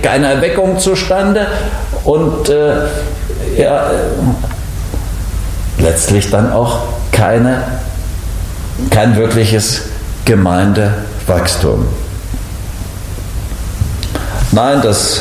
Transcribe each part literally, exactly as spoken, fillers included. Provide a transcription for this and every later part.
keine Erweckung zustande und äh, ja, letztlich dann auch keine, kein wirkliches Gemeindewachstum. Nein, das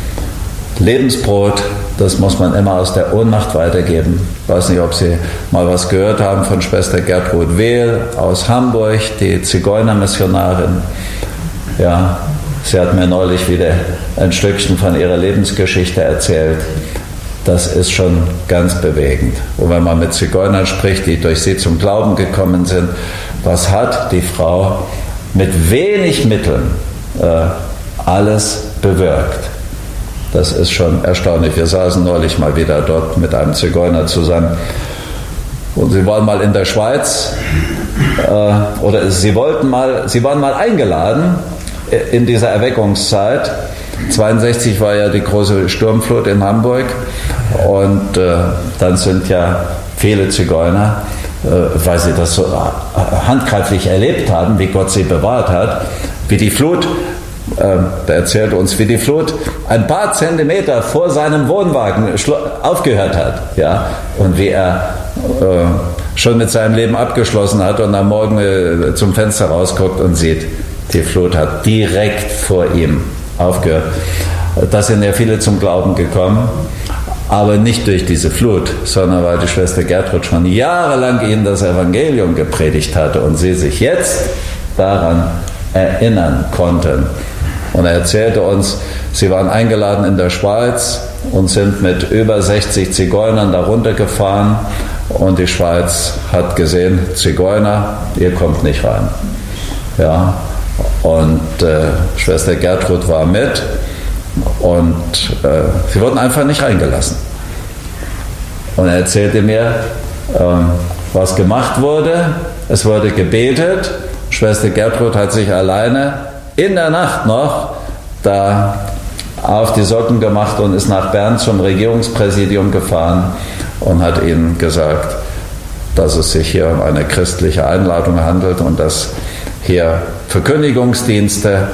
Lebensbrot, das muss man immer aus der Ohnmacht weitergeben. Ich weiß nicht, ob Sie mal was gehört haben von Schwester Gertrud Wehl aus Hamburg, die Zigeunermissionarin. Ja, sie hat mir neulich wieder ein Stückchen von ihrer Lebensgeschichte erzählt. Das ist schon ganz bewegend. Und wenn man mit Zigeunern spricht, die durch sie zum Glauben gekommen sind, was hat die Frau mit wenig Mitteln äh, alles bewirkt? Das ist schon erstaunlich. Wir saßen neulich mal wieder dort mit einem Zigeuner zusammen. Und sie waren mal in der Schweiz, äh, oder sie wollten mal, sie waren mal eingeladen in dieser Erweckungszeit. zweiundsechzig war ja die große Sturmflut in Hamburg und äh, dann sind ja viele Zigeuner, äh, weil sie das so handgreiflich erlebt haben, wie Gott sie bewahrt hat, wie die Flut, äh, der erzählt uns, wie die Flut ein paar Zentimeter vor seinem Wohnwagen aufgehört hat, ja, und wie er äh, schon mit seinem Leben abgeschlossen hat und am Morgen äh, zum Fenster rausguckt und sieht, die Flut hat direkt vor ihm aufgehört. Da sind ja viele zum Glauben gekommen, aber nicht durch diese Flut, sondern weil die Schwester Gertrud schon jahrelang ihnen das Evangelium gepredigt hatte und sie sich jetzt daran erinnern konnten. Und er erzählte uns, sie waren eingeladen in der Schweiz und sind mit über sechzig Zigeunern da runtergefahren und die Schweiz hat gesehen, Zigeuner, ihr kommt nicht rein. Ja, und äh, Schwester Gertrud war mit und äh, sie wurden einfach nicht reingelassen. Und er erzählte mir, ähm, was gemacht wurde. Es wurde gebetet. Schwester Gertrud hat sich alleine in der Nacht noch da auf die Socken gemacht und ist nach Bern zum Regierungspräsidium gefahren und hat ihnen gesagt, dass es sich hier um eine christliche Einladung handelt und dass hier Verkündigungsdienste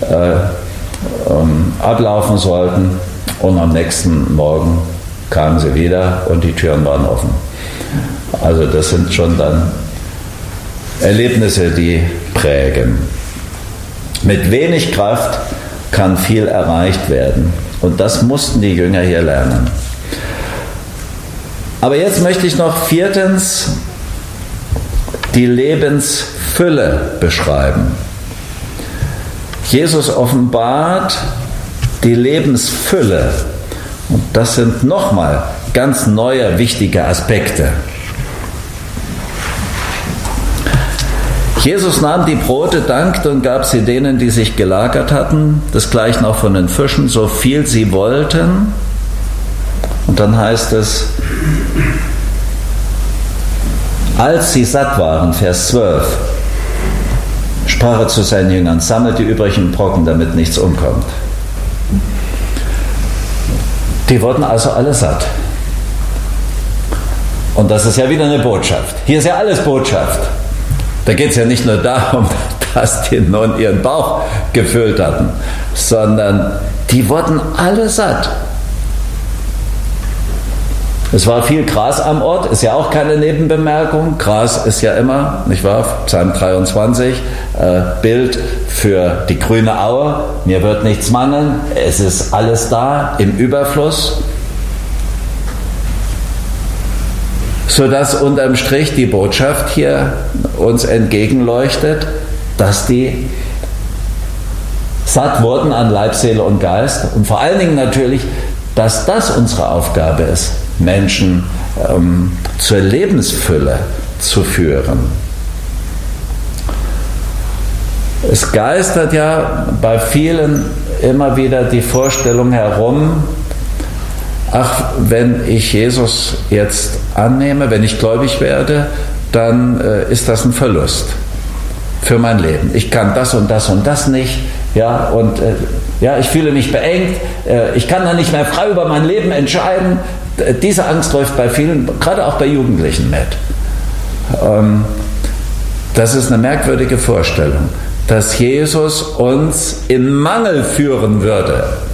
äh, um, ablaufen sollten. Und am nächsten Morgen kamen sie wieder und die Türen waren offen. Also das sind schon dann Erlebnisse, die prägen. Mit wenig Kraft kann viel erreicht werden. Und das mussten die Jünger hier lernen. Aber jetzt möchte ich noch viertens die Lebensfülle beschreiben. Jesus offenbart die Lebensfülle. Und das sind nochmal ganz neue, wichtige Aspekte. Jesus nahm die Brote, dankte und gab sie denen, die sich gelagert hatten, desgleichen auch von den Fischen, so viel sie wollten. Und dann heißt es, als sie satt waren, Vers zwölf, sprach er zu seinen Jüngern, sammelt die übrigen Brocken, damit nichts umkommt. Die wurden also alle satt. Und das ist ja wieder eine Botschaft. Hier ist ja alles Botschaft. Da geht es ja nicht nur darum, dass die nun ihren Bauch gefüllt hatten, sondern die wurden alle satt. Es war viel Gras am Ort, ist ja auch keine Nebenbemerkung. Gras ist ja immer, nicht wahr, Psalm dreiundzwanzig, äh, Bild für die grüne Aue. Mir wird nichts mangeln, es ist alles da im Überfluss. Sodass unterm Strich die Botschaft hier uns entgegenleuchtet, dass die satt wurden an Leib, Seele und Geist und vor allen Dingen natürlich, dass das unsere Aufgabe ist, Menschen ähm, zur Lebensfülle zu führen. Es geistert ja bei vielen immer wieder die Vorstellung herum, ach, wenn ich Jesus jetzt annehme, wenn ich gläubig werde, dann äh, ist das ein Verlust für mein Leben. Ich kann das und das und das nicht, ja, und äh, ja, ich fühle mich beengt, äh, ich kann dann nicht mehr frei über mein Leben entscheiden. Diese Angst läuft bei vielen, gerade auch bei Jugendlichen mit. Ähm, das ist eine merkwürdige Vorstellung, dass Jesus uns in Mangel führen würde,